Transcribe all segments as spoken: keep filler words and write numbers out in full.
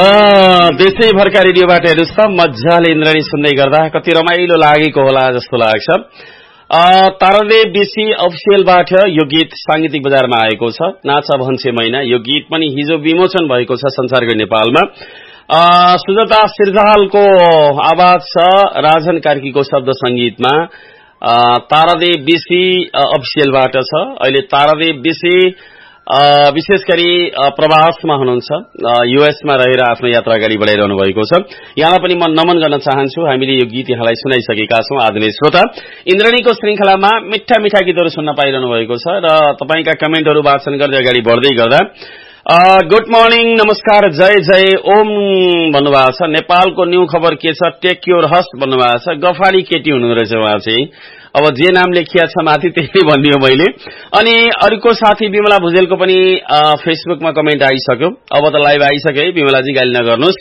देशैभरका रेडियोबाट हेर्नु छ मजाले इन्द्रणी सुन्दै गर्दा कति रमाइलो लागेको होला जस्तो लाग्छ। तारादेव बिसी अफिसियलबाट यो गीत सांगीतिक बजारमा आएको छ। नाच भन्छे मैना यो गीत पनि हिजो विमोचन भएको छ संसारको नेपालमा। सुजाता सिर्जालको आवाज छ, राजन कार्कीको शब्द संगीतमा तारादेव बिसी अफिसियलबाट छ। अहिले तारादेव बिसी विशेष गरी प्रवासमा हुनुहुन्छ, युएसमा रहेर आफ्नो यात्रा अगाडि बढाइरहनु भएको छ। यहाँलाई पनि म नमन गर्न चाहन्छु। हामीले यो गीत यहाँलाई सुनाइसकेका छौं। आदरणीय श्रोता, इन्द्रणीको श्रृंखलामा मिठा मिठा गीतहरू सुन्न पाइरहनु भएको छ र तपाईका कमेन्टहरू वाचन गर्दै अगाडि बढ्दै गर्दा गुड मर्निङ, नमस्कार, जय जय ओम भन्नुभएको छ। नेपालको न्यू खबर के छ, टेक योर हस भन्नुभएको छ। गफाडी केटी हुनुहुँदो रहेछ उहाँ चाहिँ। अब जे नाम लेखिया छ माथि त्यही भनियो मैले। अनि अर्को साथी विमला भुजेलको पनि फेसबुकमा कमेन्ट आइसक्यो। अब त लाइभ आइसक्यो है, विमलाजी गाली नगर्नुस्।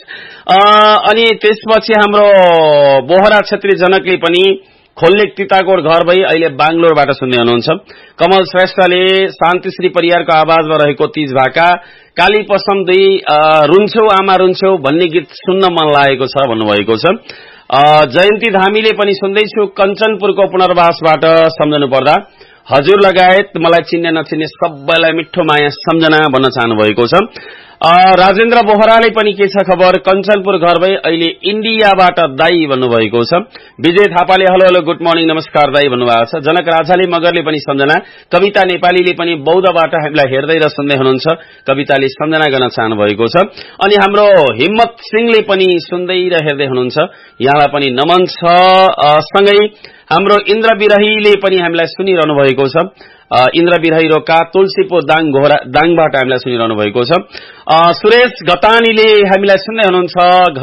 अनि त्यसपछि हाम्रो बोहरा क्षेत्री जनकले पनि खोल्लेक तिताकोट घर भई अहिले बांगलोरबाट सुन्दै हुनुहुन्छ। कमल श्रेष्ठले शान्तिश्री परियारको आवाजमा रहेको तीज भाका काली पसम दुई रुन्छौ आमा रुन्छौ भन्ने गीत सुन्न मन लागेको छ भन्नुभएको छ। जयन्ती धामीले पनि सुन्दैछु कञ्चनपुरको पुनर्वासबाट सम्झनु पर्दा हजुर लगायत मलाई चिन्ने नचिन्ने सबैलाई मिठो माया सम्झना भन्न चाहनु भएको छ। राजेन्द्र बोहराले पनि के छ खबर, कञ्चनपुर घर भई अहिले इन्डियाबाट दाई भन्नुभएको छ। विजय थापाले हेलो हेलो गुड मर्निङ नमस्कार दाई भन्नुभएको छ। जनक राजाले मगरले पनि सम्झना, कविता नेपालीले पनि बौद्धबाट हामीलाई हेर्दै र सुन्दै हुनुहुन्छ, कविताले सम्झना गर्न चाहनु भएको छ। अनि हाम्रो हिम्मत सिंहले पनि सुन्दै र हेर्दै हुनुहुन्छ, यहाँलाई पनि नमन छ। सँगै हाम्रो इन्द्र बिरहीले पनि हामीलाई सुनिरहनु भएको छ। इन्द्र बिरही रोका तुलसीपुर दाङ घोरा दाङबाट हामीलाई सुनिरहनु भएको छ। सुरेश घतानीले हामीलाई सुन्दै हुनुहुन्छ,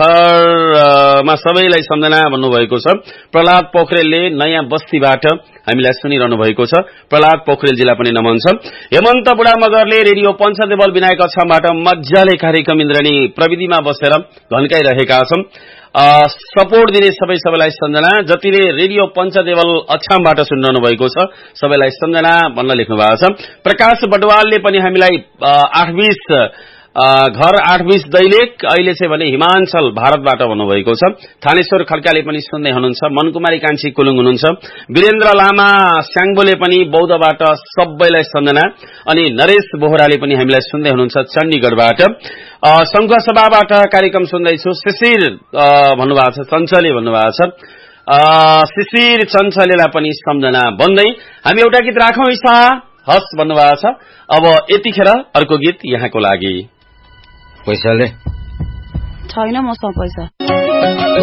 घरमा सबैलाई सम्झना भन्नुभएको छ। प्रहलाद पोखरेलले नयाँ बस्तीबाट हामीलाई सुनिरहनु भएको छ। प्रहलाद पोखरेलजीलाई पनि नमन छ। हेमन्त बुढा मगरले रेडियो पञ्चदेवल विनायक अछामबाट मजाले कार्यक्रम इन्द्रणी प्रविधिमा बसेर घन्काइरहेका छौं। सपोर्ट दिने सबै सबैलाई सम्झना। जतिले रेडियो पञ्चदेवल अछामबाट सुनिरहनु भएको छ सबैलाई सम्झना भन्न लेख्नु भएको छ। प्रकाश बडवालले पनि हामीलाई आठ बीस घर आठ बीस दैलेख अहिले चाहिँ भने हिमाञ्चल भारतबाट भन्नुभएको छ। थानेश्वर खड्काले पनि सुन्दै हुनुहुन्छ। मनकुमारी कान्छी कुलुङ हुनुहुन्छ। वीरेन्द्र लामा स्याङबोले पनि बौद्धबाट सबैलाई सम्झना। अनि नरेश बोहराले पनि हामीलाई सुन्दै हुनुहुन्छ चण्डीगढबाट। संघ सभाबाट कार्यक्रम सुन्दैछु शिशिर भन्नुभएको छ, चञ्चले भन्नुभएको छ। शिशिर चञ्चलेलाई पनि सम्झना भन्दै हामी एउटा गीत राखौं इसा हस भन्नुभएको छ। अब यतिखेर अर्को गीत यहाँको लागि। पैसाले छैन मसँग पैसा।